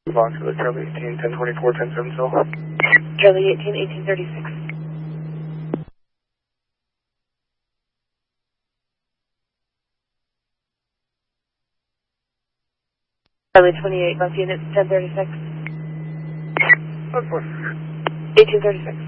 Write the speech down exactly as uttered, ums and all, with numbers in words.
Fox for the Charlie eighteen, ten twenty-four, ten seven cell. Charlie eighteen, eighteen thirty-six. Charlie twenty-eight, bus units, ten thirty-six. That's one. eighteen thirty-six.